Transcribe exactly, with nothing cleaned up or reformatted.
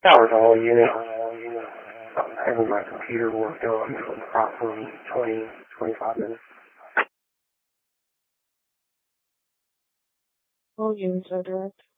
Power's all unit. Having my computer worked on for approximately twenty, twenty-five minutes. All units are direct.